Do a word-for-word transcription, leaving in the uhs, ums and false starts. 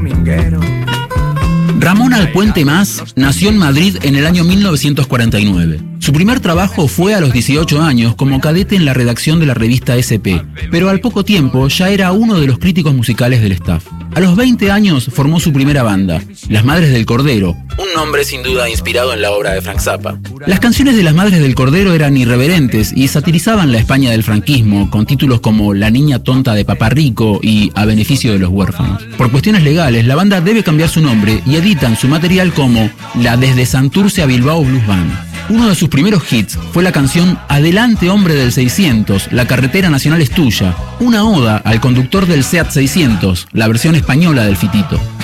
Ramón Alpuente Mas nació en Madrid en el año mil novecientos cuarenta y nueve. Su primer trabajo fue a los dieciocho años como cadete en la redacción de la revista ese pe, pero al poco tiempo ya era uno de los críticos musicales del staff. A los veinte años formó su primera banda, Las Madres del Cordero, un nombre sin duda inspirado en la obra de Frank Zappa. Las canciones de Las Madres del Cordero eran irreverentes y satirizaban la España del franquismo, con títulos como La niña tonta de papá rico y A beneficio de los huérfanos. Por cuestiones legales, la banda debe cambiar su nombre y editan su material como la Desde Santurce a Bilbao Blues Band. Uno de sus primeros hits fue la canción Adelante hombre del seiscientos, la carretera nacional es tuya, una oda al conductor del SEAT seiscientos, la versión española del Fitito.